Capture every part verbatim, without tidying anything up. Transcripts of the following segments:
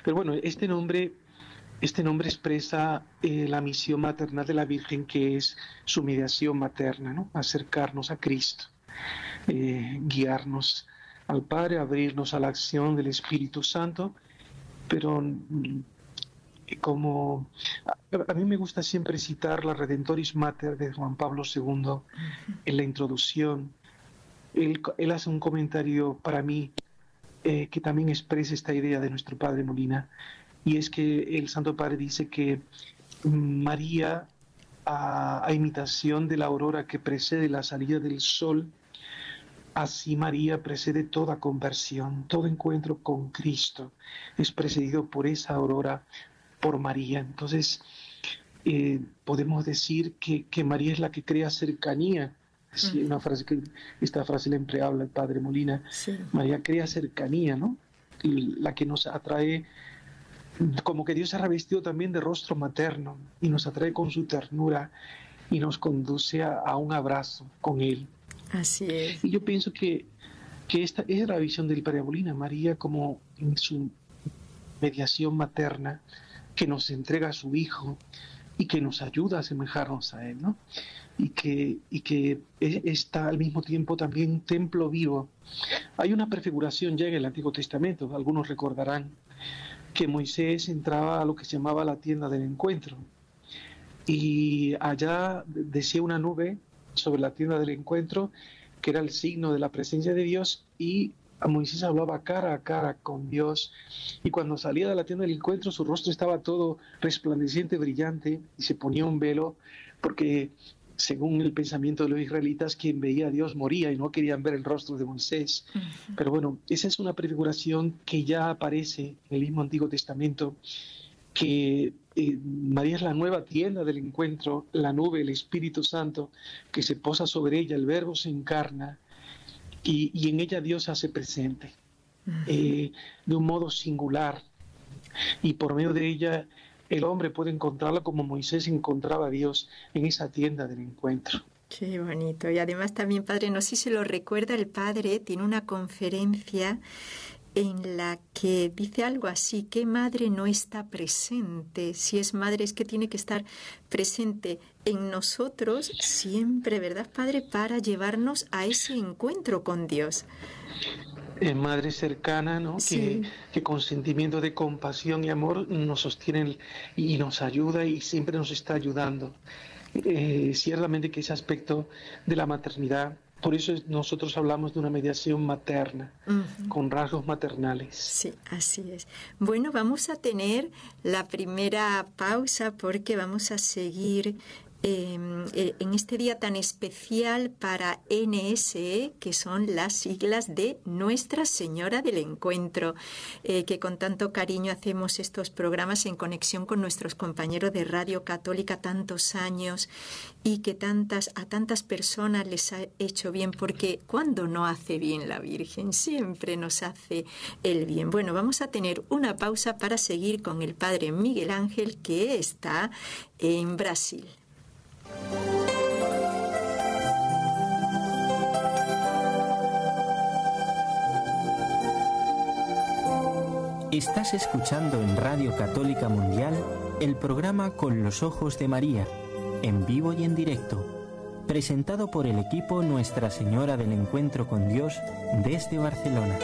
Pero bueno, este nombre, este nombre expresa eh, la misión maternal de la Virgen, que es su mediación materna, ¿no? Acercarnos a Cristo, eh, guiarnos al Padre, abrirnos a la acción del Espíritu Santo, pero mm, como a, a mí me gusta siempre citar la Redentoris Mater de Juan Pablo segundo en la introducción. Él, él hace un comentario para mí eh, que también expresa esta idea de nuestro Padre Molina, y es que el Santo Padre dice que María, a, a imitación de la aurora que precede la salida del sol, así María precede toda conversión, todo encuentro con Cristo es precedido por esa aurora, por María. Entonces, eh, podemos decir que, que María es la que crea cercanía. Sí, una frase que, esta frase la empleaba el Padre Molina. Sí. María crea cercanía, ¿no? Y la que nos atrae, como que Dios se ha revestido también de rostro materno y nos atrae con su ternura y nos conduce a, a un abrazo con Él. Así es. Y yo pienso que, que esta es la visión del Padre Molina, María como en su mediación materna, que nos entrega a su Hijo y que nos ayuda a asemejarnos a Él, ¿no? Y que, y que está al mismo tiempo también un templo vivo. Hay una prefiguración ya en el Antiguo Testamento, algunos recordarán que Moisés entraba a lo que se llamaba la tienda del encuentro, y allá decía una nube sobre la tienda del encuentro, que era el signo de la presencia de Dios, y a Moisés hablaba cara a cara con Dios, y cuando salía de la tienda del encuentro su rostro estaba todo resplandeciente, brillante, y se ponía un velo, porque según el pensamiento de los israelitas, quien veía a Dios moría y no querían ver el rostro de Moisés. Uh-huh. Pero bueno, esa es una prefiguración que ya aparece en el mismo Antiguo Testamento, que eh, María es la nueva tienda del encuentro, la nube, el Espíritu Santo, que se posa sobre ella, el Verbo se encarna, y, y en ella Dios se hace presente, uh-huh. eh, de un modo singular, y por medio de ella el hombre puede encontrarla como Moisés encontraba a Dios en esa tienda del encuentro. Qué bonito. Y además también, Padre, no sé si se lo recuerda, el Padre tiene una conferencia en la que dice algo así: ¿qué madre no está presente? Si es madre, es que tiene que estar presente en nosotros siempre, ¿verdad, Padre? Para llevarnos a ese encuentro con Dios. Eh, madre cercana, ¿no? Sí. Que, que con sentimiento de compasión y amor nos sostiene y nos ayuda y siempre nos está ayudando. Eh, ciertamente que ese aspecto de la maternidad, por eso nosotros hablamos de una mediación materna, uh-huh. con rasgos maternales. Sí, así es. Bueno, vamos a tener la primera pausa porque vamos a seguir Eh, en este día tan especial para N S E, que son las siglas de Nuestra Señora del Encuentro, eh, que con tanto cariño hacemos estos programas en conexión con nuestros compañeros de Radio Católica tantos años, y que tantas a tantas personas les ha hecho bien, porque cuando no hace bien la Virgen, siempre nos hace el bien. Bueno, vamos a tener una pausa para seguir con el Padre Miguel Ángel, que está en Brasil. Estás escuchando en Radio Católica Mundial el programa Con los Ojos de María, en vivo y en directo, presentado por el equipo Nuestra Señora del Encuentro con Dios desde Barcelona.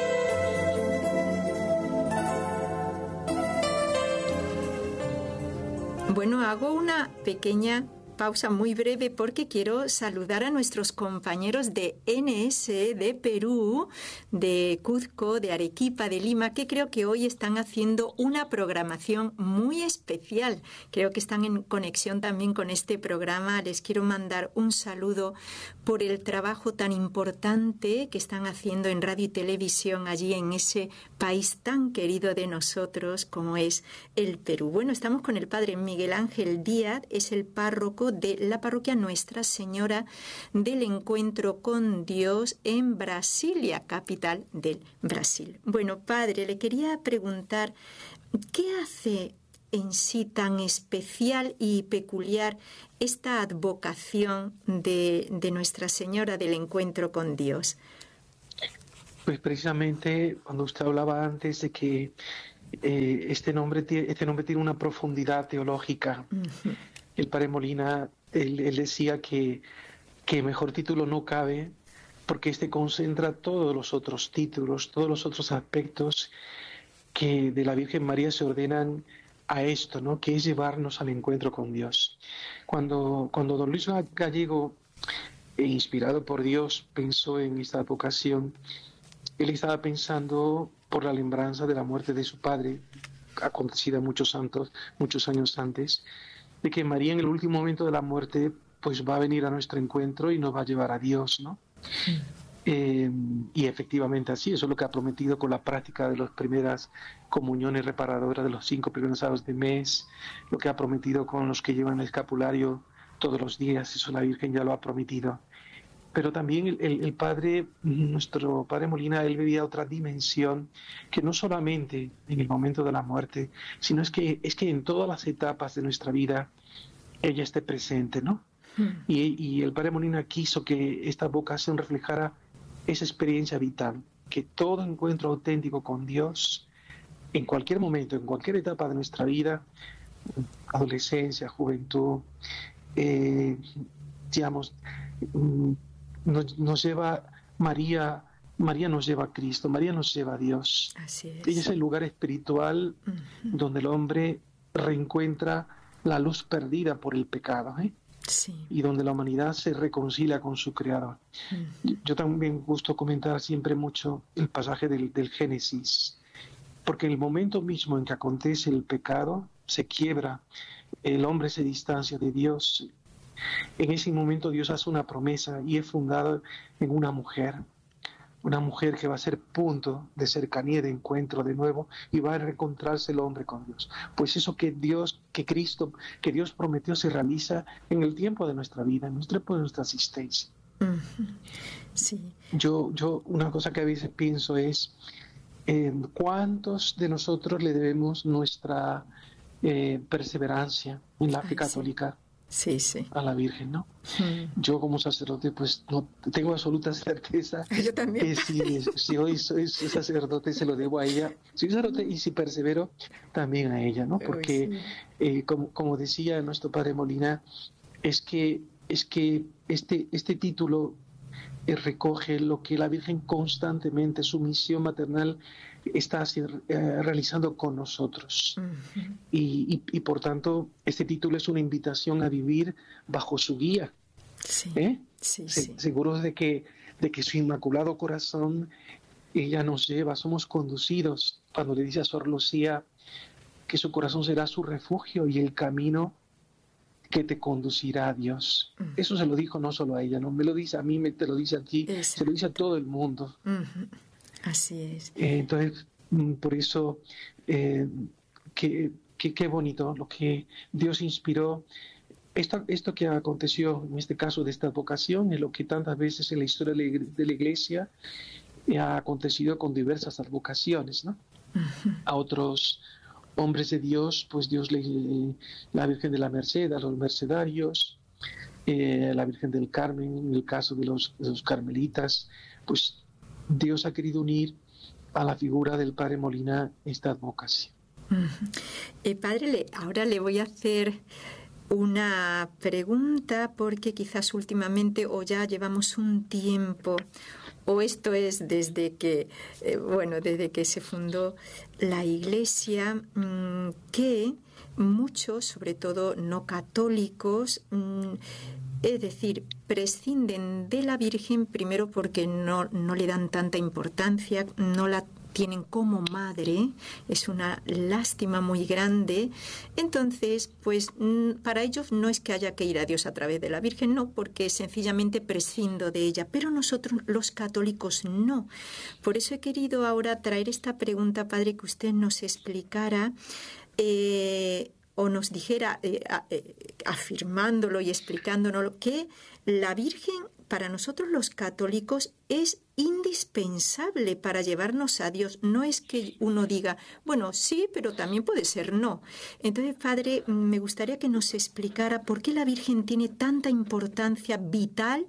Bueno, hago una pequeña pausa muy breve porque quiero saludar a nuestros compañeros de N S E de Perú, de Cuzco, de Arequipa, de Lima, que creo que hoy están haciendo una programación muy especial. Creo que están en conexión también con este programa. Les quiero mandar un saludo por el trabajo tan importante que están haciendo en radio y televisión allí en ese país tan querido de nosotros como es el Perú. Bueno, estamos con el Padre Miguel Ángel Díaz, es el párroco de la parroquia Nuestra Señora del Encuentro con Dios en Brasilia, capital del Brasil. Bueno, Padre, le quería preguntar, ¿qué hace en sí tan especial y peculiar esta advocación de, de Nuestra Señora del Encuentro con Dios? Pues precisamente cuando usted hablaba antes de que Eh, este, nombre, este nombre tiene una profundidad teológica. Uh-huh. El padre Molina, él, él decía que, que mejor título no cabe porque este concentra todos los otros títulos, todos los otros aspectos que de la Virgen María se ordenan a esto, ¿no? Que es llevarnos al encuentro con Dios. Cuando, cuando don Luis Gallego, inspirado por Dios, pensó en esta vocación, él estaba pensando por la lembranza de la muerte de su padre, acontecida muchos santos, muchos años antes, de que María en el último momento de la muerte pues va a venir a nuestro encuentro y nos va a llevar a Dios, ¿no? Sí. Eh, y efectivamente así, eso es lo que ha prometido con la práctica de las primeras comuniones reparadoras de los cinco primeros sábados de mes, lo que ha prometido con los que llevan el escapulario todos los días, eso la Virgen ya lo ha prometido. Pero también el, el, el Padre, nuestro Padre Molina, él vivía otra dimensión que no solamente en el momento de la muerte, sino es que, es que en todas las etapas de nuestra vida ella esté presente, ¿no? Mm. Y, y el Padre Molina quiso que esta vocación reflejara esa experiencia vital, que todo encuentro auténtico con Dios, en cualquier momento, en cualquier etapa de nuestra vida, adolescencia, juventud, eh, digamos, nos, nos lleva María, María nos lleva a Cristo, María nos lleva a Dios. Así es. Ella es el lugar espiritual uh-huh. donde el hombre reencuentra la luz perdida por el pecado, ¿eh? Sí. Y donde la humanidad se reconcilia con su Creador. Uh-huh. Yo también gusto comentar siempre mucho el pasaje del, del Génesis, porque en el momento mismo en que acontece el pecado, se quiebra, el hombre se distancia de Dios. En ese momento Dios hace una promesa y es fundada en una mujer, una mujer que va a ser punto de cercanía, de encuentro de nuevo, y va a reencontrarse el hombre con Dios. Pues eso que Dios, que Cristo, que Dios prometió se realiza en el tiempo de nuestra vida, en el tiempo de nuestra existencia. Uh-huh. Sí. Yo, yo una cosa que a veces pienso es eh, ¿cuántos de nosotros le debemos nuestra eh, perseverancia en la fe Ay, católica? Sí. Sí, sí. A la Virgen, ¿no? Mm. Yo como sacerdote pues no tengo absoluta certeza Yo también. que si, si hoy soy sacerdote se lo debo a ella, soy sacerdote y si persevero también a ella, ¿no? Porque Uy, sí. eh, como, como decía nuestro padre Molina, es que, es que este, este título eh, recoge lo que la Virgen constantemente, su misión maternal, está eh, realizando con nosotros. Uh-huh. y, y, y por tanto este título es una invitación a vivir bajo su guía. Sí, ¿Eh? sí, Se, sí. Seguros de que, de que su inmaculado corazón ella nos lleva, somos conducidos. Cuando le dice a Sor Lucía que su corazón será su refugio y el camino que te conducirá a Dios. Uh-huh. Eso se lo dijo no solo a ella, no me lo dice a mí, me te lo dice a ti, Exacto. Se lo dice a todo el mundo. Uh-huh. Así es. Eh, entonces, por eso, eh, qué que, que bonito lo que Dios inspiró. Esto, esto que aconteció en este caso de esta vocación es lo que tantas veces en la historia de la Iglesia ha acontecido con diversas vocaciones, ¿no? Uh-huh. A otros hombres de Dios, pues Dios le, la Virgen de la Merced, a los mercedarios, eh, la Virgen del Carmen, en el caso de los, de los carmelitas, pues Dios ha querido unir a la figura del Padre Molina esta vocación. Uh-huh. Eh, padre, le, ahora le voy a hacer una pregunta porque quizás últimamente o ya llevamos un tiempo o esto es desde que eh, bueno desde que se fundó la Iglesia mmm, que muchos, sobre todo no católicos, mmm, es decir, prescinden de la Virgen primero porque no, no le dan tanta importancia, no la tienen como madre, es una lástima muy grande. Entonces, pues para ellos no es que haya que ir a Dios a través de la Virgen, no, porque sencillamente prescindo de ella, pero nosotros los católicos no. Por eso he querido ahora traer esta pregunta, padre, que usted nos explicara eh, o nos dijera, eh, eh, afirmándolo y explicándonos que la Virgen para nosotros los católicos es indispensable para llevarnos a Dios. No es que uno diga, bueno, sí, pero también puede ser no. Entonces, padre, me gustaría que nos explicara por qué la Virgen tiene tanta importancia vital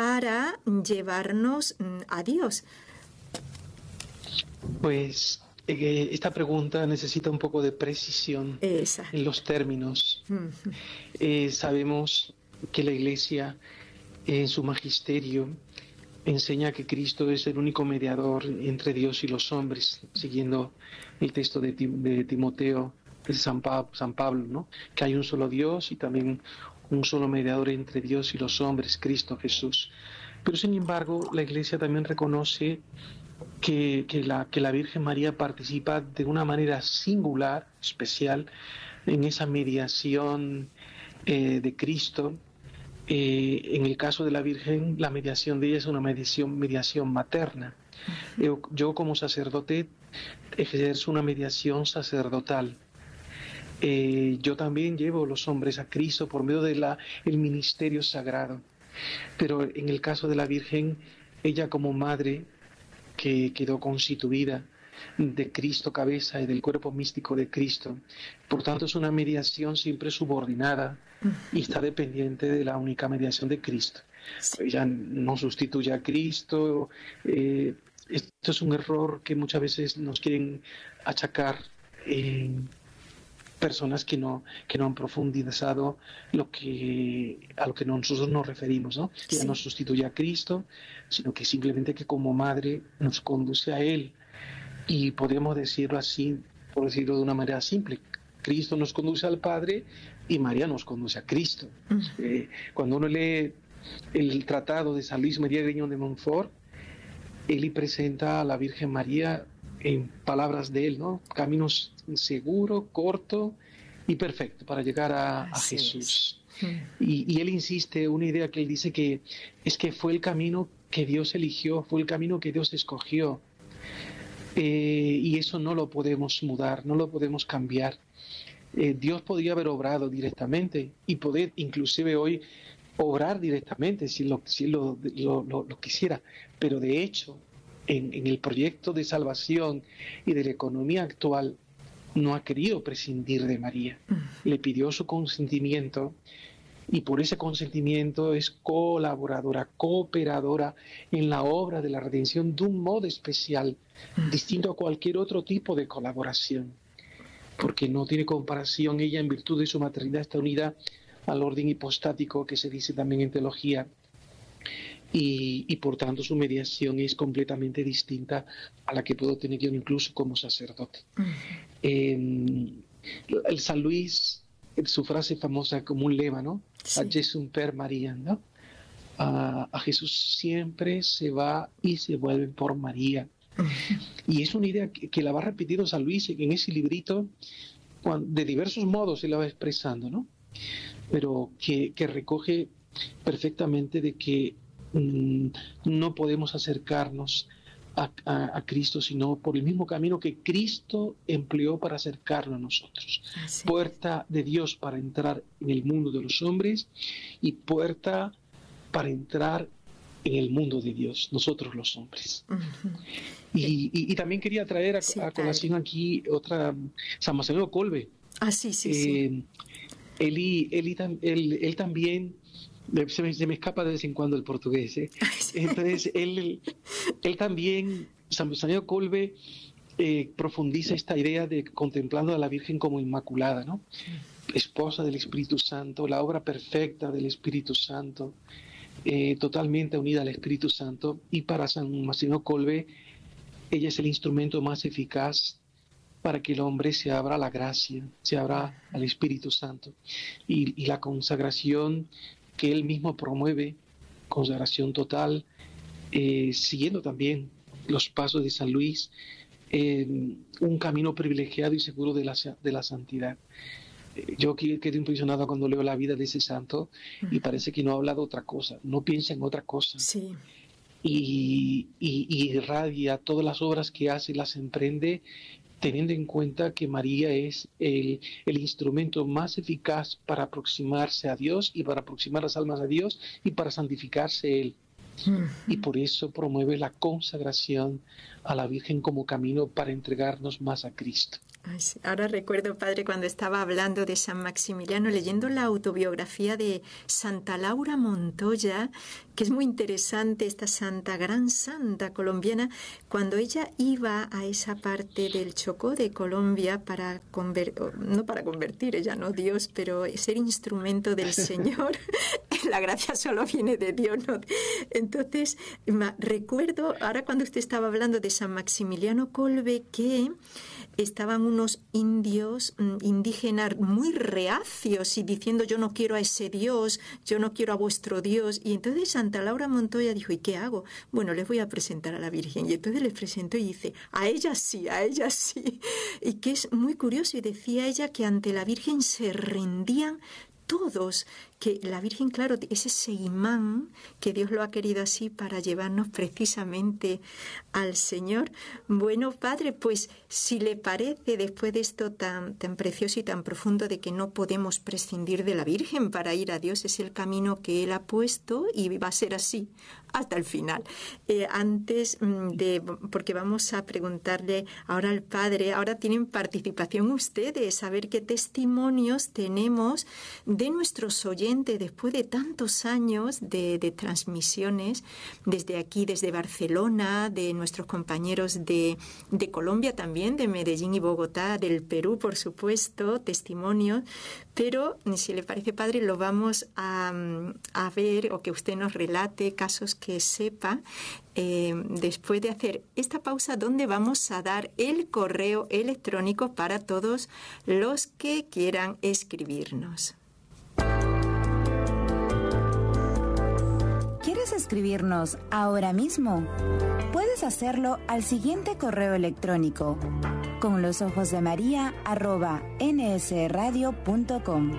para llevarnos a Dios. Pues eh, esta pregunta necesita un poco de precisión Exacto. en los términos. Uh-huh. Eh, sabemos que la Iglesia, en su magisterio, enseña que Cristo es el único mediador entre Dios y los hombres, siguiendo el texto de, Tim- de Timoteo, de San, Pa- San Pablo, ¿no? Que hay un solo Dios y también un solo mediador entre Dios y los hombres, Cristo Jesús. Pero sin embargo, la Iglesia también reconoce que, que, la, que la Virgen María participa de una manera singular, especial, en esa mediación eh, de Cristo. Eh, en el caso de la Virgen, la mediación de ella es una mediación, mediación materna. Yo, yo como sacerdote ejerzo una mediación sacerdotal. Eh, yo también llevo a los hombres a Cristo por medio del el ministerio sagrado. Pero en el caso de la Virgen, ella como madre que quedó constituida de Cristo cabeza y del cuerpo místico de Cristo, por tanto es una mediación siempre subordinada y está dependiente de la única mediación de Cristo. Ella no sustituye a Cristo. Eh, esto es un error que muchas veces nos quieren achacar eh, personas que no que no han profundizado lo que a lo que nosotros nos referimos, ¿no? Que ella no sustituye a Cristo, sino que simplemente que como madre nos conduce a Él. Y podemos decirlo así, por decirlo de una manera simple: Cristo nos conduce al Padre y María nos conduce a Cristo. Uh-huh. Eh, cuando uno lee el tratado de San Luis María Grignon de Montfort, él presenta a la Virgen María en palabras de él, ¿no? Caminos seguro, corto y perfecto para llegar a, a Jesús. Uh-huh. Y, y él insiste una idea que él dice que es que fue el camino que Dios eligió, fue el camino que Dios escogió. Eh, y eso no lo podemos mudar, no lo podemos cambiar. Eh, Dios podría haber obrado directamente y poder inclusive hoy obrar directamente si lo, si lo, lo, lo, lo quisiera, pero de hecho en, en el proyecto de salvación y de la economía actual no ha querido prescindir de María. Le pidió su consentimiento y por ese consentimiento es colaboradora, cooperadora en la obra de la redención de un modo especial, distinto a cualquier otro tipo de colaboración, porque no tiene comparación. Ella, en virtud de su maternidad, está unida al orden hipostático que se dice también en teología, y, y por tanto su mediación es completamente distinta a la que puedo tener yo incluso como sacerdote. Uh-huh. eh, el San Luis, su frase famosa como un lema, ¿no? Sí. A Jesum per María, ¿no? A, a Jesús siempre se va y se vuelve por María. Uh-huh. Y es una idea que, que la va repitiendo San Luis en ese librito, cuando, de diversos modos se la va expresando, ¿no? Pero que, que recoge perfectamente de que mmm, no podemos acercarnos a, a, a Cristo sino por el mismo camino que Cristo empleó para acercarnos a nosotros. Así puerta es. De Dios para entrar en el mundo de los hombres y puerta para entrar en el mundo de Dios, nosotros los hombres. Uh-huh. Y, y, y también quería traer a, sí, a colación aquí otra, San Marcelino Kolbe. Ah, sí, sí, eh, sí. Él, él, él, él también, se me, se me escapa de vez en cuando el portugués, ¿eh? Entonces él, él también, San Marcelino Kolbe, eh, profundiza esta idea de contemplando a la Virgen como inmaculada, ¿no? Esposa del Espíritu Santo, la obra perfecta del Espíritu Santo, eh, totalmente unida al Espíritu Santo. Y para San Marcelino Kolbe, ella es el instrumento más eficaz para que el hombre se abra a la gracia, se abra al Espíritu Santo. Y, y la consagración que él mismo promueve, consagración total, eh, siguiendo también los pasos de San Luis, eh, un camino privilegiado y seguro de la, de la santidad. Eh, yo quedé impresionado cuando leo la vida de ese santo y parece que no habla de otra cosa, no piensa en otra cosa. Sí. Y, y, y irradia todas las obras que hace, las emprende, teniendo en cuenta que María es el, el instrumento más eficaz para aproximarse a Dios y para aproximar las almas a Dios y para santificarse Él. Uh-huh. Y por eso promueve la consagración a la Virgen como camino para entregarnos más a Cristo. Ay, sí. Ahora recuerdo, padre, cuando estaba hablando de San Maximiliano, leyendo la autobiografía de Santa Laura Montoya, que es muy interesante, esta santa, gran santa colombiana, cuando ella iba a esa parte del Chocó de Colombia para convertir, no para convertir, ella no Dios, pero ser instrumento del Señor. La gracia solo viene de Dios, ¿no? Entonces, ma, recuerdo, ahora cuando usted estaba hablando de San Maximiliano Kolbe, que estaban unos indios indígenas muy reacios y diciendo yo no quiero a ese Dios, yo no quiero a vuestro Dios. Y entonces Santa Laura Montoya dijo, ¿y qué hago? Bueno, les voy a presentar a la Virgen. Y entonces les presentó y dice, a ella sí, a ella sí. Y que es muy curioso, y decía ella que ante la Virgen se rendían todos, que la Virgen, claro, es ese imán que Dios lo ha querido así para llevarnos precisamente al Señor. Bueno, Padre, pues si le parece, después de esto tan, tan precioso y tan profundo de que no podemos prescindir de la Virgen para ir a Dios, es el camino que Él ha puesto y va a ser así hasta el final. Eh, antes de, porque vamos a preguntarle ahora al Padre, ahora tienen participación ustedes, a ver qué testimonios tenemos de nuestros oyentes después de tantos años de, de transmisiones, desde aquí, desde Barcelona, de nuestros compañeros de, de Colombia también, de Medellín y Bogotá, del Perú, por supuesto, testimonios, pero si le parece, Padre, lo vamos a, a ver, o que usted nos relate casos que sepa, eh, después de hacer esta pausa donde vamos a dar el correo electrónico para todos los que quieran escribirnos. ¿Quieres escribirnos ahora mismo? Puedes hacerlo al siguiente correo electrónico, con los ojos de María arroba nsradio punto com.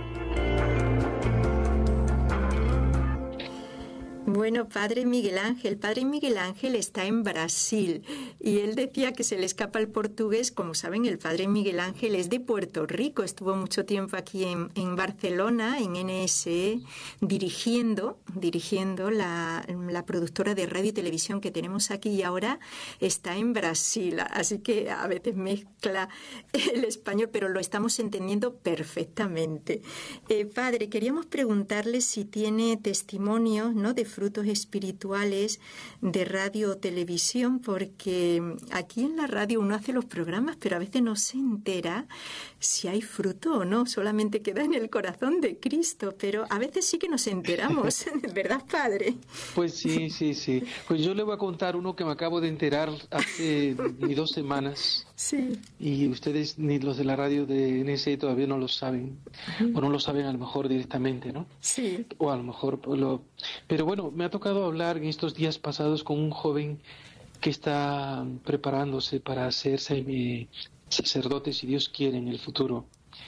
Bueno, Padre Miguel Ángel, Padre Miguel Ángel está en Brasil y él decía que se le escapa el portugués. Como saben, el Padre Miguel Ángel es de Puerto Rico, estuvo mucho tiempo aquí en, en Barcelona, en N S E, dirigiendo, dirigiendo la, la productora de radio y televisión que tenemos aquí, y ahora está en Brasil, así que a veces mezcla el español, pero lo estamos entendiendo perfectamente. Eh, padre, queríamos preguntarle si tiene testimonios, ¿no?, de frutos espirituales de radio o televisión, porque aquí en la radio uno hace los programas, pero a veces no se entera si hay fruto o no, solamente queda en el corazón de Cristo, pero a veces sí que nos enteramos, ¿verdad, Padre? Pues sí, sí, sí. Pues yo le voy a contar uno que me acabo de enterar hace ni dos semanas. Sí. Y ustedes, ni los de la radio de N S E, todavía no lo saben, uh-huh. o no lo saben a lo mejor directamente, ¿no? Sí. O a lo mejor lo... Pero bueno, me ha tocado hablar en estos días pasados con un joven que está preparándose para hacerse eh, sacerdote, si Dios quiere, en el futuro.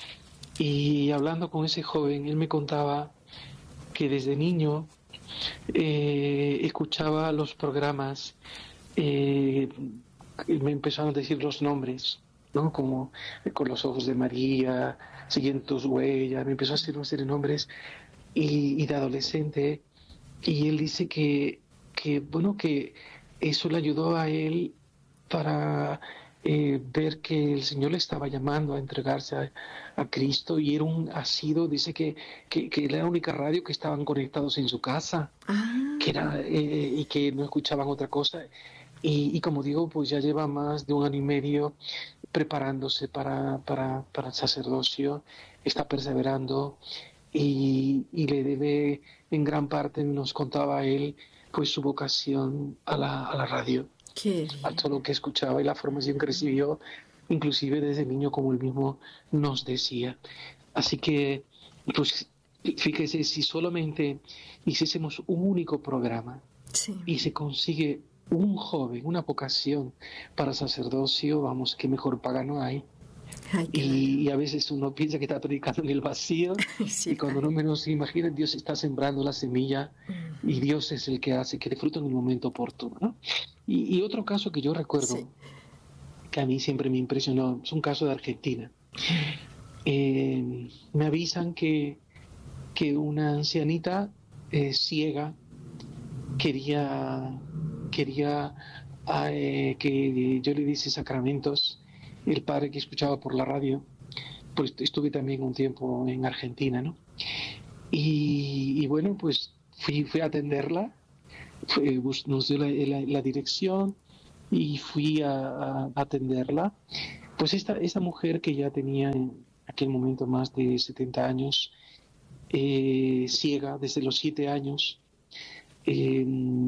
Y hablando con ese joven, él me contaba que desde niño eh, escuchaba los programas, eh, me empezaron a decir los nombres, ¿no? Como Con los ojos de María, Siguiendo tus huellas, me empezó a hacer una serie de nombres, y, y de adolescente, y él dice que, que, bueno, que eso le ayudó a él para eh, ver que el Señor le estaba llamando a entregarse a, a Cristo, y era un asido, dice que, que, que era la única radio que estaban conectados en su casa, ah. que era, eh, y que no escuchaban otra cosa. Y, y como digo, pues ya lleva más de un año y medio preparándose para, para, para el sacerdocio, está perseverando, y, y le debe, en gran parte, nos contaba él, pues su vocación a la, a la radio, Qué a todo lo que escuchaba y la formación que recibió, inclusive desde niño, como él mismo nos decía. Así que, pues fíjese, si solamente hiciésemos un único programa, sí, y se consigue un joven, una vocación para sacerdocio, vamos, qué mejor paga no hay. Ay, y, y a veces uno piensa que está predicando en el vacío, sí, y cuando no menos se imagina, Dios está sembrando la semilla, uh-huh. y Dios es el que hace que dé fruto en el momento oportuno, ¿no? Y, y otro caso que yo recuerdo, sí, que a mí siempre me impresionó, es un caso de Argentina. Eh, me avisan que, que una ancianita eh, ciega quería... quería eh, que yo le diese sacramentos, el padre que escuchaba por la radio, pues estuve también un tiempo en Argentina, ¿no? Y, y bueno, pues fui, fui a atenderla, fue, nos dio la, la, la dirección y fui a, a atenderla. Pues esta, esta mujer que ya tenía en aquel momento más de setenta años, eh, ciega desde los siete años, eh,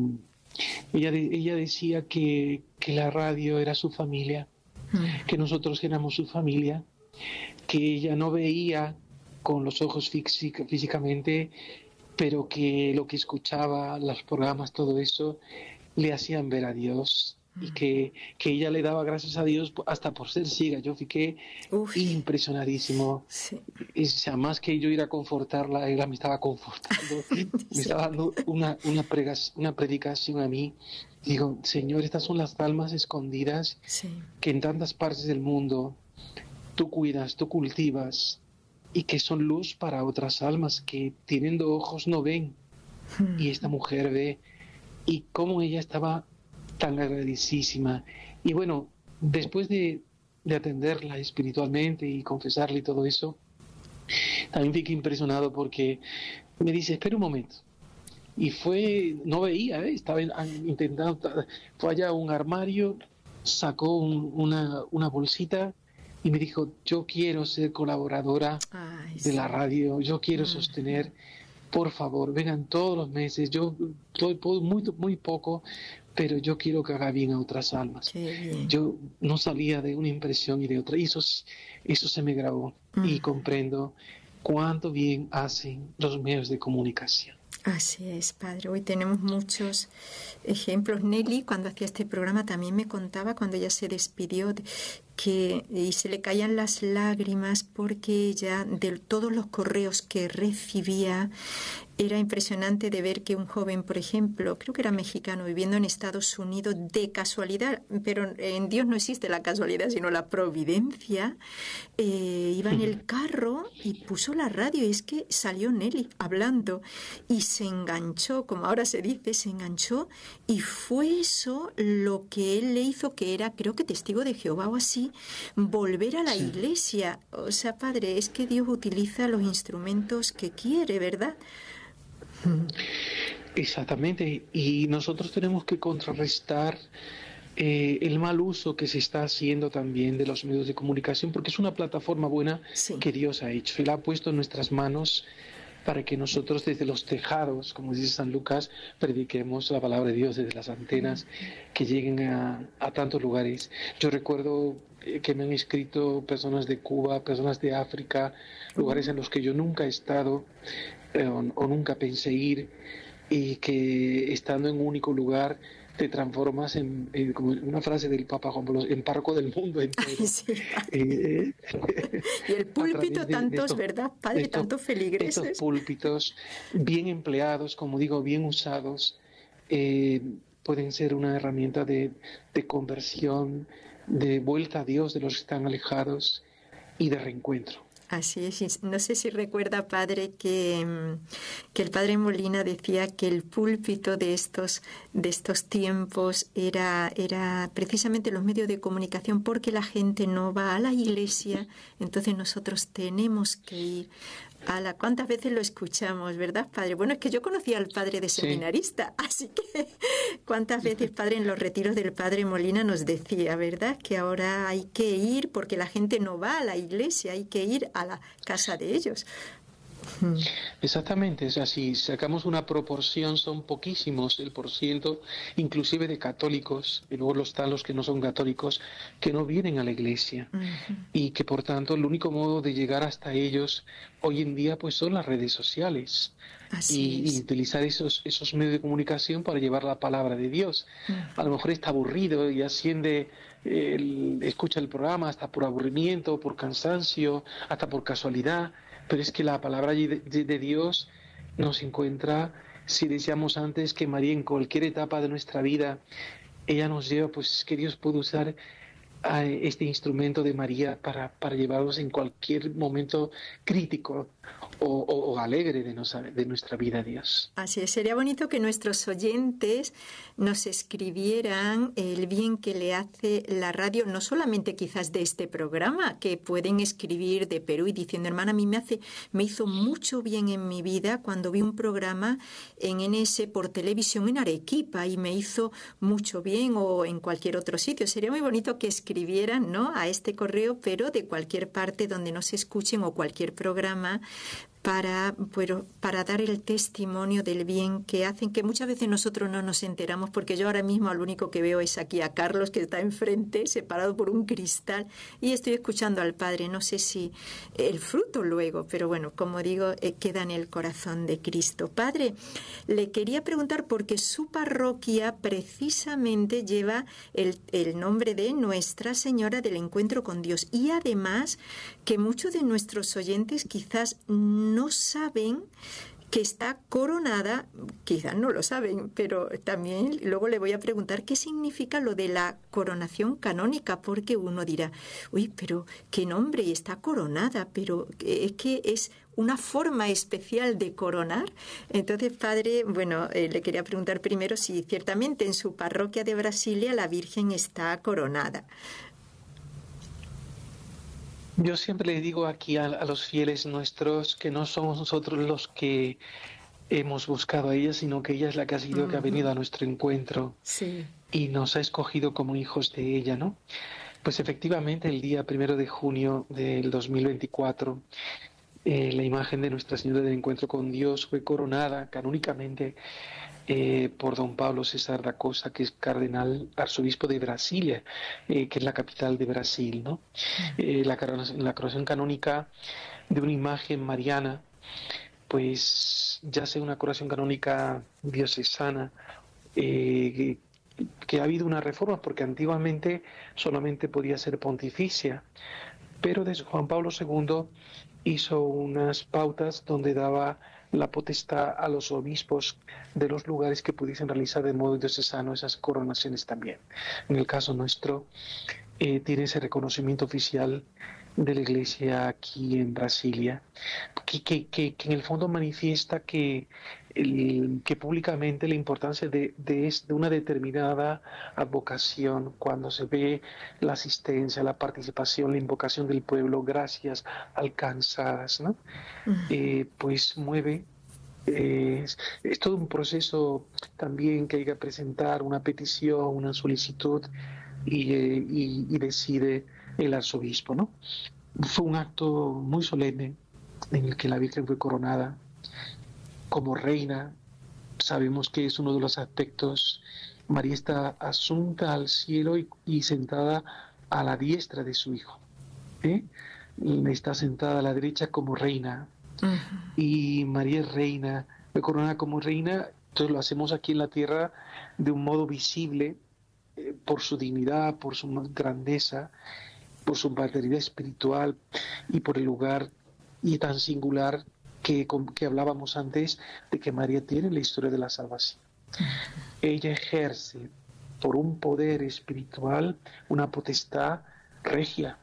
ella, de, ella decía que, que la radio era su familia, mm. que nosotros éramos su familia, que ella no veía con los ojos física, físicamente, pero que lo que escuchaba, los programas, todo eso, le hacían ver a Dios. Y que, que ella le daba gracias a Dios hasta por ser ciega. Yo fiqué Uf. impresionadísimo. Sí. Y, o sea, más que yo ir a confortarla, ella me estaba confortando, sí. me estaba dando una, una, pregas, una predicación a mí. Digo, Señor, estas son las almas escondidas sí. que en tantas partes del mundo tú cuidas, tú cultivas, y que son luz para otras almas que teniendo ojos no ven. Hmm. Y esta mujer ve, y cómo ella estaba tan agradecísima. Y bueno, después de, de atenderla espiritualmente y confesarle y todo eso, también fiqué impresionado porque me dice, espera un momento. Y fue, no veía, ¿eh? estaba intentando, fue allá a un armario, sacó un, una, una bolsita y me dijo, yo quiero ser colaboradora Ay, de sí. la radio, yo quiero mm. sostener, por favor, vengan todos los meses, yo doy muy, muy poco, pero yo quiero que haga bien a otras almas. Yo no salía de una impresión y de otra, y eso, eso se me grabó, mm. y comprendo cuánto bien hacen los medios de comunicación. Así es, padre. Hoy tenemos muchos ejemplos. Nelly, cuando hacía este programa, también me contaba, cuando ella se despidió, que y se le caían las lágrimas porque ella, de todos los correos que recibía, era impresionante de ver que un joven, por ejemplo, creo que era mexicano, viviendo en Estados Unidos, de casualidad, pero en Dios no existe la casualidad, sino la providencia, eh, iba en el carro y puso la radio, y es que salió Nelly hablando y se enganchó, como ahora se dice, se enganchó, y fue eso lo que él le hizo, que era, creo que testigo de Jehová o así, volver a la sí. iglesia. O sea, padre, es que Dios utiliza los instrumentos que quiere, ¿verdad? Exactamente, y nosotros tenemos que contrarrestar eh, el mal uso que se está haciendo también de los medios de comunicación, porque es una plataforma buena sí. que Dios ha hecho y la ha puesto en nuestras manos para que nosotros desde los tejados, como dice San Lucas, prediquemos la palabra de Dios desde las antenas, que lleguen a, a tantos lugares. Yo recuerdo que me han escrito personas de Cuba, personas de África, lugares en los que yo nunca he estado eh, o, o nunca pensé ir, y que estando en un único lugar te transformas en, en como una frase del Papa Juan Pablo, en párroco del mundo entero. Ay, sí, eh, y el púlpito de, tantos, de estos, ¿verdad, padre? Estos, tantos feligreses. Estos púlpitos bien empleados, como digo, bien usados, eh, pueden ser una herramienta de, de conversión, de vuelta a Dios de los que están alejados y de reencuentro. Así es. No sé si recuerda, padre, que, que el padre Molina decía que el púlpito de estos, de estos tiempos era, era precisamente los medios de comunicación, porque la gente no va a la iglesia, entonces nosotros tenemos que ir a la... ¿Cuántas veces lo escuchamos, verdad, padre? Bueno, es que yo conocía al padre de seminarista, sí. Así que cuántas veces, padre, en los retiros del padre Molina nos decía, ¿verdad?, que ahora hay que ir porque la gente no va a la iglesia, hay que ir a la casa de ellos. Exactamente, o sea, si sacamos una proporción, son poquísimos el porciento, inclusive de católicos, y luego están los que no son católicos, que no vienen a la iglesia, uh-huh. y que por tanto el único modo de llegar hasta ellos hoy en día pues son las redes sociales. Así y, y utilizar esos, esos medios de comunicación para llevar la palabra de Dios. Uh-huh. A lo mejor está aburrido y asciende, el, escucha el programa hasta por aburrimiento, por cansancio, hasta por casualidad. Pero es que la palabra de, de, de Dios nos encuentra, si decíamos antes que María en cualquier etapa de nuestra vida, ella nos lleva, pues que Dios puede usar a este instrumento de María para, para llevarnos en cualquier momento crítico o, o, o alegre de, nos, de nuestra vida a Dios. Así es, sería bonito que nuestros oyentes nos escribieran el bien que le hace la radio, no solamente quizás de este programa, que pueden escribir de Perú y diciendo, hermana, a mí me hace, me hizo mucho bien en mi vida cuando vi un programa en N S por televisión en Arequipa y me hizo mucho bien, o en cualquier otro sitio. Sería muy bonito que escribieran, ¿no?, a este correo, pero de cualquier parte donde nos escuchen o cualquier programa, para, bueno, para dar el testimonio del bien que hacen, que muchas veces nosotros no nos enteramos, porque yo ahora mismo lo único que veo es aquí a Carlos, que está enfrente, separado por un cristal, y estoy escuchando al Padre. No sé si el fruto luego, pero bueno, como digo, eh, queda en el corazón de Cristo. Padre, le quería preguntar, porque su parroquia precisamente lleva el, el nombre de Nuestra Señora del Encuentro con Dios, y además que muchos de nuestros oyentes quizás no no saben que está coronada, quizás no lo saben, pero también luego le voy a preguntar qué significa lo de la coronación canónica, porque uno dirá, uy, pero qué nombre, y está coronada, pero es que es una forma especial de coronar. Entonces, Padre, bueno, eh, le quería preguntar primero si ciertamente en su parroquia de Brasilia la Virgen está coronada. Yo siempre les digo aquí a, a los fieles nuestros que no somos nosotros los que hemos buscado a ella, sino que ella es la que ha sido, uh-huh. que ha venido a nuestro encuentro, sí. y nos ha escogido como hijos de ella, ¿no? Pues efectivamente el día primero de junio del dos mil veinticuatro, eh, la imagen de Nuestra Señora del Encuentro con Dios fue coronada canónicamente Eh, por don Pablo César da Costa, que es cardenal arzobispo de Brasilia, eh, que es la capital de Brasil, ¿no? Eh, la, la coronación canónica de una imagen mariana, pues ya sea una coronación canónica diocesana, eh, que, que ha habido una reforma, porque antiguamente solamente podía ser pontificia, pero desde Juan Pablo segundo hizo unas pautas donde daba la potestad a los obispos de los lugares que pudiesen realizar de modo diocesano esas coronaciones también. En el caso nuestro, eh, tiene ese reconocimiento oficial de la Iglesia aquí en Brasilia, que, que, que, que en el fondo manifiesta que, el, que públicamente la importancia de, de, de una determinada advocación, cuando se ve la asistencia, la participación, la invocación del pueblo, gracias alcanzadas, ¿no? Uh-huh. eh, pues mueve. Eh, es, es todo un proceso también que hay que presentar una petición, una solicitud, y, eh, y, y decide el arzobispo, ¿no? Fue un acto muy solemne en el que la Virgen fue coronada como reina. Sabemos que es uno de los aspectos. María está asunta al cielo y, y sentada a la diestra de su Hijo, ¿eh? Está sentada a la derecha como reina. Uh-huh. Y María es reina, fue coronada como reina. Entonces lo hacemos aquí en la tierra de un modo visible, eh, por su dignidad, por su grandeza, por su paternidad espiritual y por el lugar y tan singular que, que hablábamos antes de que María tiene en la historia de la salvación. Ella ejerce por un poder espiritual una potestad regia,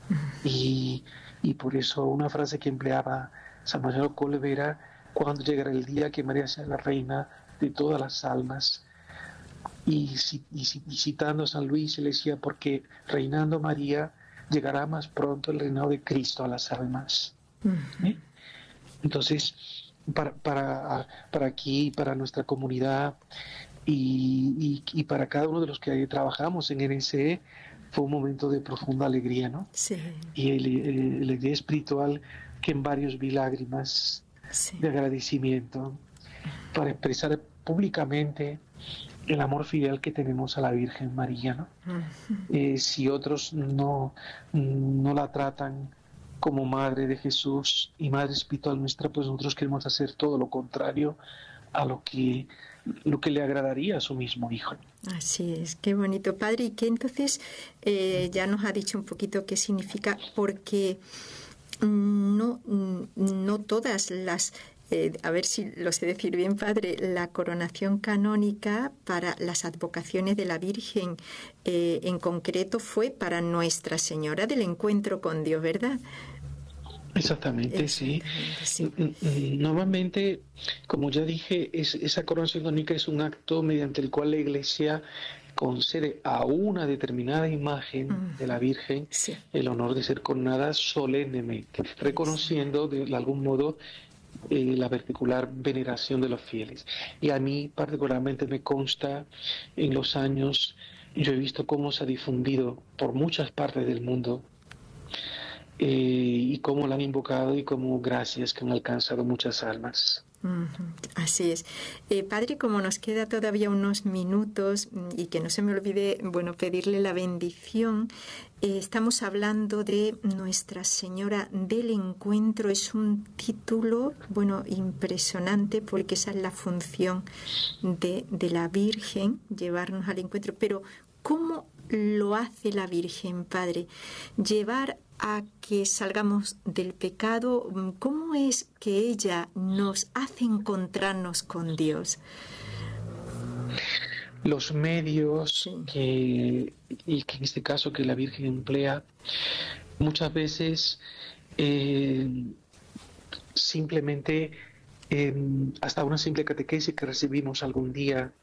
y, y por eso una frase que empleaba San Marcelo Kolbe era: cuando llegará el día que María sea la reina de todas las almas. Y, y, y citando a San Luis, le decía, porque reinando María llegará más pronto el reinado de Cristo a las almas. Uh-huh. ¿Eh? Entonces, para, para, para aquí, para nuestra comunidad y, y, y para cada uno de los que trabajamos en N S E, fue un momento de profunda alegría, ¿no? Sí. Y el, el, el alegría espiritual, que en varios vi lágrimas, sí, de agradecimiento, para expresar públicamente el amor filial que tenemos a la Virgen María, ¿no? Uh-huh. Eh, si otros no, no la tratan como Madre de Jesús y Madre espiritual nuestra, pues nosotros queremos hacer todo lo contrario a lo que, lo que le agradaría a su mismo Hijo. Así es, qué bonito, Padre. Y que entonces eh, ya nos ha dicho un poquito qué significa, porque no, no todas las eh, a ver si lo sé decir bien, padre, la coronación canónica para las advocaciones de la Virgen eh, en concreto fue para Nuestra Señora del Encuentro con Dios, ¿verdad? Exactamente, sí. sí. Normalmente, como ya dije, es, esa coronación canónica es un acto mediante el cual la Iglesia concede a una determinada imagen mm. de la Virgen sí. el honor de ser coronada solemnemente, reconociendo de, de algún modo eh, la particular veneración de los fieles. Y a mí particularmente me consta en los años, yo he visto cómo se ha difundido por muchas partes del mundo eh, y cómo la han invocado y cómo gracias que han alcanzado muchas almas. Así es. Eh, padre, como nos queda todavía unos minutos y que no se me olvide, bueno, pedirle la bendición, eh, estamos hablando de Nuestra Señora del Encuentro. Es un título, bueno, impresionante porque esa es la función de, de la Virgen, llevarnos al encuentro. Pero, ¿cómo lo hace la Virgen, Padre? Llevar a que salgamos del pecado. ¿Cómo es que ella nos hace encontrarnos con Dios? Los medios sí. que, y que en este caso que la Virgen emplea, muchas veces eh, simplemente eh, hasta una simple catequesis que recibimos algún día,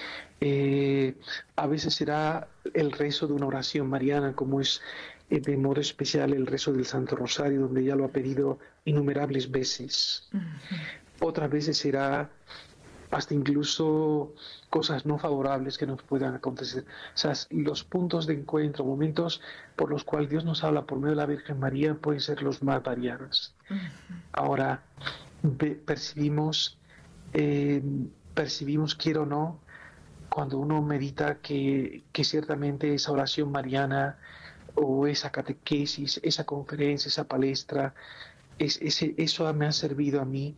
eh, a veces será el rezo de una oración mariana, como es de modo especial el rezo del Santo Rosario, donde ella lo ha pedido innumerables veces. Uh-huh. Otras veces será hasta incluso cosas no favorables que nos puedan acontecer. O sea, los puntos de encuentro, momentos por los cuales Dios nos habla por medio de la Virgen María, pueden ser los más variados. Uh-huh. Ahora, ve, percibimos, eh, percibimos, quiero o no, cuando uno medita que, que ciertamente esa oración mariana o esa catequesis, esa conferencia, esa palestra, es, ese, eso me ha servido a mí.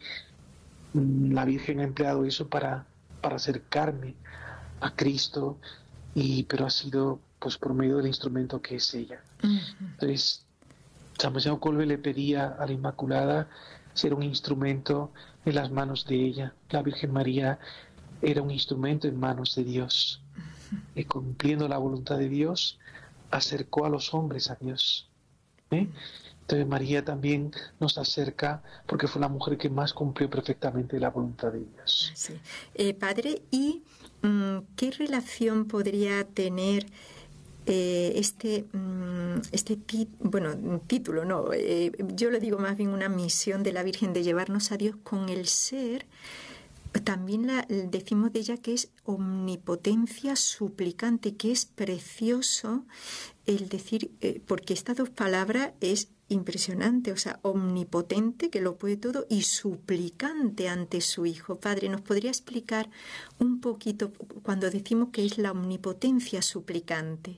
La Virgen ha empleado eso para, para acercarme a Cristo, y, pero ha sido pues por medio del instrumento que es ella. Uh-huh. Entonces, San José Colbe le pedía a la Inmaculada ser un instrumento en las manos de ella. La Virgen María era un instrumento en manos de Dios, uh-huh. y cumpliendo la voluntad de Dios, acercó a los hombres a Dios. ¿eh? Entonces María también nos acerca porque fue la mujer que más cumplió perfectamente la voluntad de Dios. Sí. Eh, padre, ¿y mm, qué relación podría tener eh, este, mm, este tit- bueno, título? No, eh, yo le digo más bien una misión de la Virgen de llevarnos a Dios con el ser? También la, decimos de ella que es omnipotencia suplicante, que es precioso el decir, eh, porque estas dos palabras es impresionante, o sea, omnipotente, que lo puede todo, y suplicante ante su Hijo. Padre, ¿nos podría explicar un poquito cuando decimos que es la omnipotencia suplicante?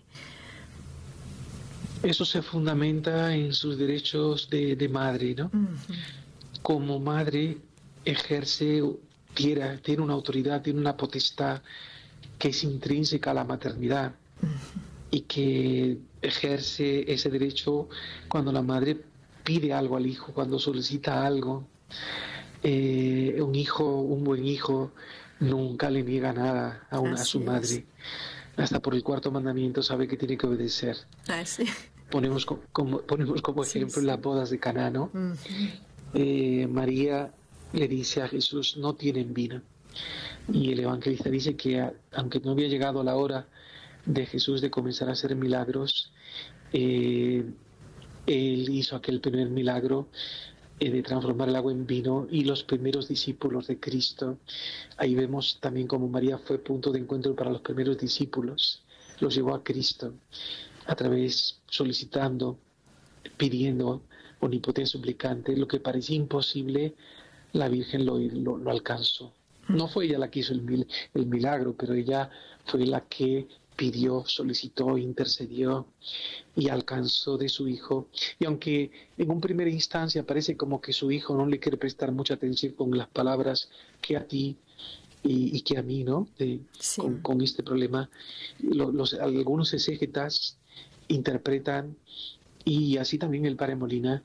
Eso se fundamenta en sus derechos de, de madre, ¿no? Uh-huh. Como madre ejerce... Tiene, tiene una autoridad, tiene una potestad que es intrínseca a la maternidad, uh-huh. y que ejerce ese derecho cuando la madre pide algo al hijo, cuando solicita algo. Eh, un hijo, un buen hijo, nunca le niega nada a, una, a su madre. Hasta por el cuarto mandamiento sabe que tiene que obedecer. Así. Ponemos como, ponemos como ejemplo sí, sí. las bodas de Caná, ¿no? Uh-huh. Eh, María le dice a Jesús, no tienen vino. Y el evangelista dice que aunque no había llegado la hora de Jesús de comenzar a hacer milagros, eh, él hizo aquel primer milagro eh, de transformar el agua en vino, y los primeros discípulos de Cristo, ahí vemos también como María fue punto de encuentro para los primeros discípulos, los llevó a Cristo a través, solicitando, pidiendo, omnipotencia suplicante, lo que parecía imposible, la Virgen lo, lo, lo alcanzó. No fue ella la que hizo el, mil, el milagro, pero ella fue la que pidió, solicitó, intercedió y alcanzó de su hijo. Y aunque en un primera instancia parece como que su hijo no le quiere prestar mucha atención con las palabras que a ti y, y que a mí, ¿no? De, sí. con, con este problema, los, los, algunos exégetas interpretan, y así también el padre Molina,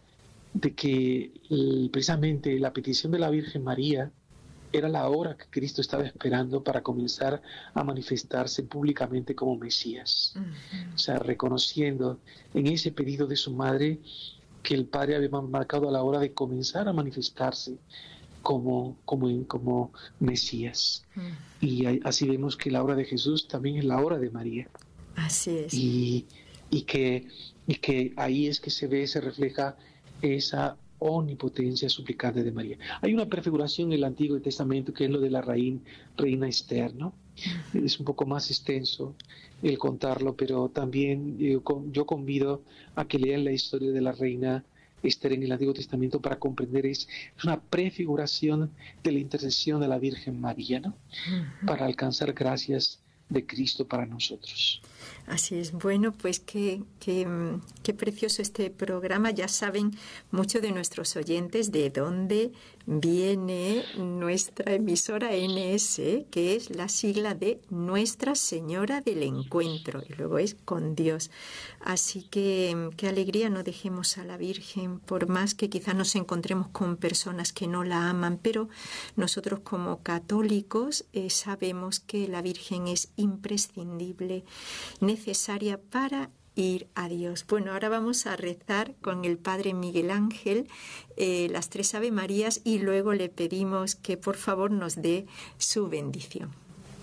de que el, precisamente la petición de la Virgen María era la hora que Cristo estaba esperando para comenzar a manifestarse públicamente como Mesías. Uh-huh. O sea, reconociendo en ese pedido de su madre que el Padre había marcado a la hora de comenzar a manifestarse como, como, como Mesías. Uh-huh. Y así vemos que la hora de Jesús también es la hora de María. Así es. Y, y, que, y que ahí es que se ve, se refleja esa omnipotencia suplicante de María. Hay una prefiguración en el Antiguo Testamento que es lo de la reina, reina Esther, ¿no? Uh-huh. Es un poco más extenso el contarlo, pero también yo, yo convido a que lean la historia de la reina Esther en el Antiguo Testamento para comprender, es, es una prefiguración de la intercesión de la Virgen María, ¿no? Uh-huh. Para alcanzar gracias de Cristo para nosotros. Así es. Bueno, pues qué, qué, qué precioso este programa. Ya saben muchos de nuestros oyentes de dónde viene nuestra emisora N S, que es la sigla de Nuestra Señora del Encuentro, y luego es con Dios. Así que qué alegría, no dejemos a la Virgen, por más que quizás nos encontremos con personas que no la aman, pero nosotros como católicos eh, sabemos que la Virgen es imprescindible, necesaria para ir a Dios. Bueno, ahora vamos a rezar con el Padre Miguel Ángel eh, las tres Ave Marías y luego le pedimos que por favor nos dé su bendición.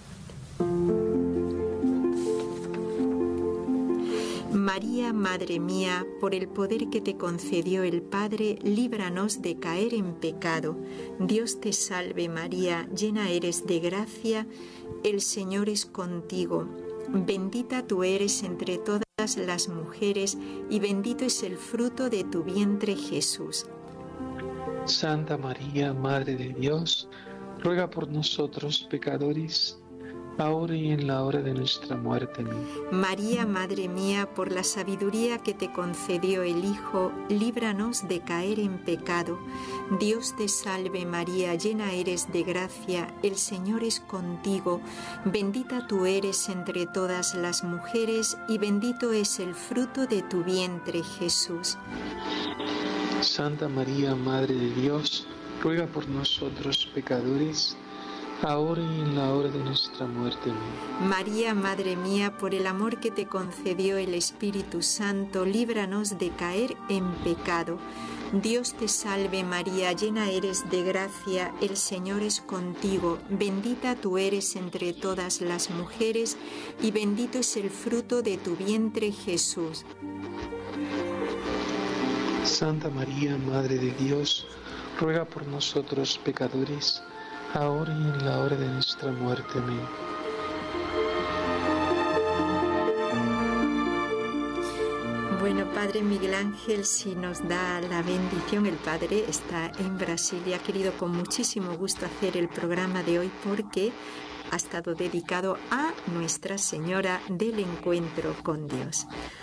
María, Madre mía, por el poder que te concedió el Padre, líbranos de caer en pecado. Dios te salve María, llena eres de gracia, el Señor es contigo. Bendita tú eres entre todas las mujeres y bendito es el fruto de tu vientre, Jesús. Santa María, Madre de Dios, ruega por nosotros pecadores, ahora y en la hora de nuestra muerte. Amén. María, Madre mía, por la sabiduría que te concedió el Hijo, líbranos de caer en pecado. Dios te salve María, llena eres de gracia, el Señor es contigo. Bendita tú eres entre todas las mujeres y bendito es el fruto de tu vientre, Jesús. Santa María, Madre de Dios, ruega por nosotros pecadores, ahora y en la hora de nuestra muerte. Amén. María, Madre mía, por el amor que te concedió el Espíritu Santo, líbranos de caer en pecado. Dios te salve María, llena eres de gracia, el Señor es contigo. Bendita tú eres entre todas las mujeres y bendito es el fruto de tu vientre, Jesús. Santa María, Madre de Dios, ruega por nosotros pecadores, ahora y en la hora de nuestra muerte. Amén. Bueno, Padre Miguel Ángel, si nos da la bendición, el Padre está en Brasil y ha querido con muchísimo gusto hacer el programa de hoy porque ha estado dedicado a Nuestra Señora del Encuentro con Dios.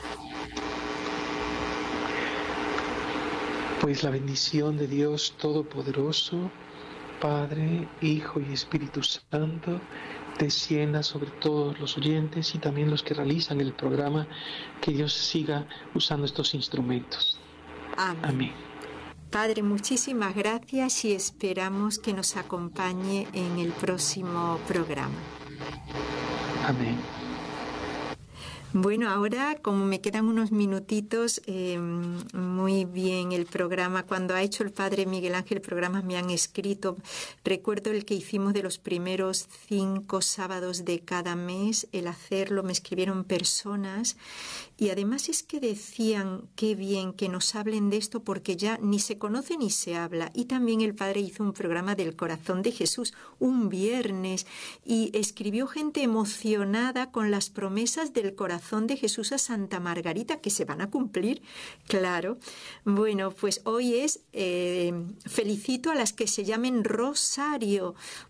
Pues la bendición de Dios Todopoderoso, Padre, Hijo y Espíritu Santo, descienda sobre todos los oyentes y también los que realizan el programa, que Dios siga usando estos instrumentos. Amén. Amén. Padre, muchísimas gracias y esperamos que nos acompañe en el próximo programa. Amén. Bueno, ahora, como me quedan unos minutitos, eh, muy bien el programa. Cuando ha hecho el Padre Miguel Ángel, programas me han escrito. Recuerdo el que hicimos de los primeros cinco sábados de cada mes, el hacerlo, me escribieron personas. Y además es que decían, qué bien que nos hablen de esto porque ya ni se conoce ni se habla. Y también el Padre hizo un programa del Corazón de Jesús, un viernes, y escribió gente emocionada con las promesas del Corazón de Jesús a Santa Margarita, que se van a cumplir, claro. Bueno, pues hoy es, eh, felicito a las que se llamen Rosario,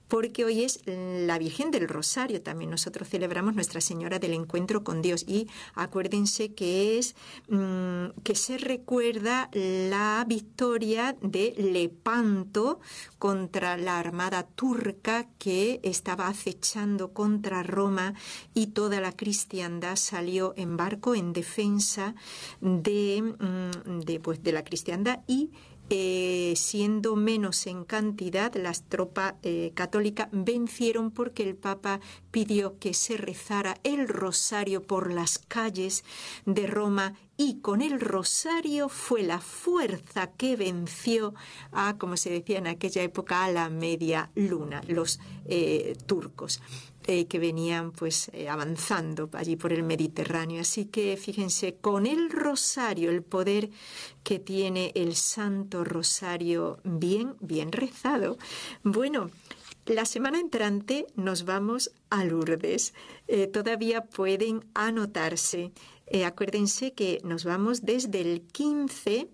porque hoy es la Virgen del Rosario. También nosotros celebramos Nuestra Señora del Encuentro con Dios, y acuérdense que es mmm, que se recuerda la victoria de Lepanto contra la armada turca que estaba acechando contra Roma, y toda la cristiandad salió en barco en defensa de, de, pues, de la cristiandad, y Eh, siendo menos en cantidad, las tropas eh, católicas vencieron porque el Papa pidió que se rezara el rosario por las calles de Roma, y con el rosario fue la fuerza que venció a, como se decía en aquella época, a la media luna, los eh, turcos. Eh, que venían pues eh, avanzando allí por el Mediterráneo. Así que fíjense, con el rosario, el poder que tiene el Santo Rosario bien, bien rezado. Bueno, la semana entrante nos vamos a Lourdes. Eh, todavía pueden anotarse. Eh, acuérdense que nos vamos desde el quince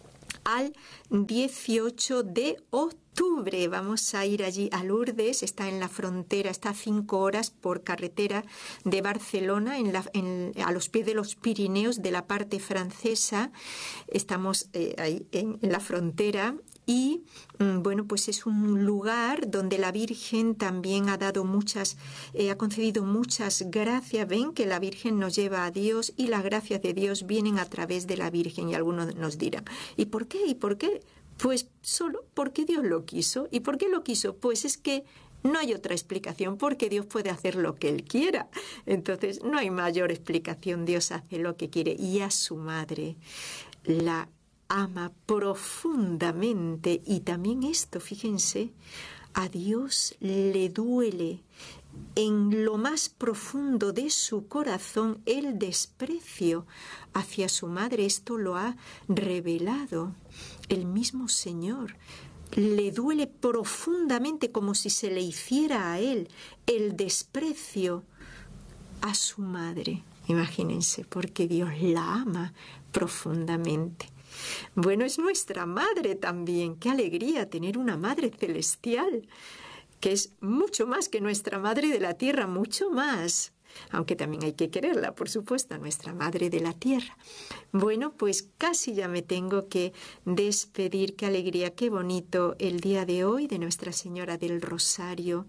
al dieciocho de octubre. Vamos a ir allí a Lourdes, está en la frontera, está a cinco horas por carretera de Barcelona, en la, en, a los pies de los Pirineos, de la parte francesa. Estamos eh, ahí en, en la frontera. Y bueno, pues es un lugar donde la Virgen también ha dado muchas, eh, ha concedido muchas gracias. Ven que la Virgen nos lleva a Dios, y las gracias de Dios vienen a través de la Virgen. Y algunos nos dirán, ¿y por qué? ¿Y por qué? Pues solo porque Dios lo quiso. ¿Y por qué lo quiso? Pues es que no hay otra explicación, porque Dios puede hacer lo que Él quiera. Entonces no hay mayor explicación. Dios hace lo que quiere, y a su madre la ama profundamente. Y también esto, fíjense, a Dios le duele en lo más profundo de su corazón el desprecio hacia su madre. Esto lo ha revelado el mismo Señor. Le duele profundamente, como si se le hiciera a él, el desprecio a su madre. Imagínense, porque Dios la ama profundamente. Bueno, es nuestra madre también. Qué alegría tener una madre celestial, que es mucho más que nuestra madre de la tierra, mucho más. Aunque también hay que quererla, por supuesto, a nuestra madre de la tierra. Bueno, pues casi ya me tengo que despedir. Qué alegría, qué bonito el día de hoy de Nuestra Señora del Rosario,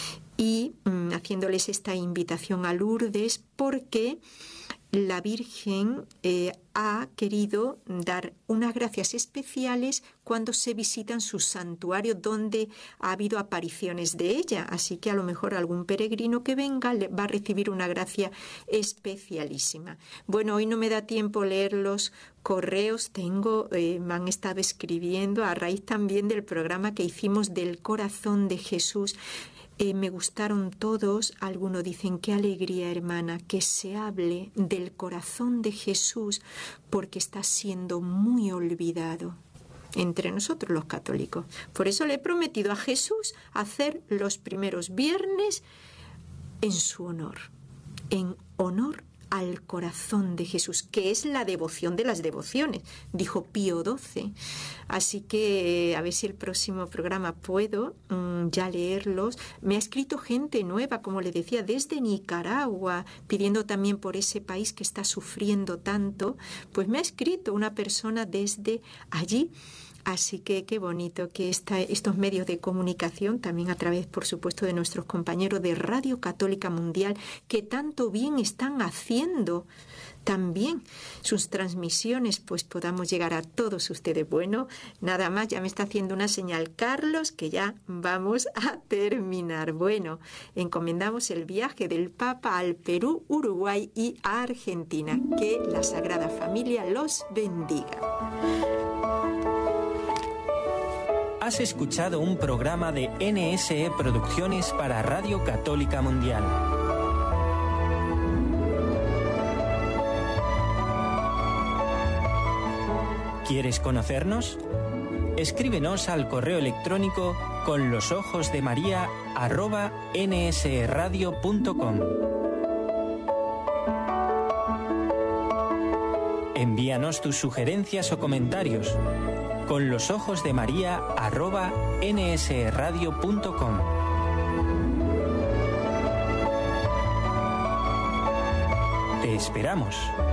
y mmm, haciéndoles esta invitación a Lourdes, porque la Virgen eh, ha querido dar unas gracias especiales cuando se visitan sus santuarios, donde ha habido apariciones de ella. Así que a lo mejor algún peregrino que venga le va a recibir una gracia especialísima. Bueno, hoy no me da tiempo leer los correos. Tengo, eh, me han estado escribiendo a raíz también del programa que hicimos del Corazón de Jesús. Eh, me gustaron todos. Algunos dicen, qué alegría, hermana, que se hable del corazón de Jesús, porque está siendo muy olvidado entre nosotros los católicos. Por eso le he prometido a Jesús hacer los primeros viernes en su honor, en honor al corazón de Jesús, que es la devoción de las devociones, dijo Pío doce. Así que a ver si el próximo programa puedo mmm, ya leerlos. Me ha escrito gente nueva, como le decía, desde Nicaragua, pidiendo también por ese país que está sufriendo tanto. Pues me ha escrito una persona desde allí. Así que qué bonito que esta, estos medios de comunicación, también a través, por supuesto, de nuestros compañeros de Radio Católica Mundial, que tanto bien están haciendo también sus transmisiones, pues podamos llegar a todos ustedes. Bueno, nada más, ya me está haciendo una señal Carlos, que ya vamos a terminar. Bueno, encomendamos el viaje del Papa al Perú, Uruguay y a Argentina. Que la Sagrada Familia los bendiga. Has escuchado un programa de N S E Producciones para Radio Católica Mundial. ¿Quieres conocernos? Escríbenos al correo electrónico con los ojos de María arroba nsradio punto com. Envíanos tus sugerencias o comentarios con los ojos de María arroba nsradio punto com. Te esperamos.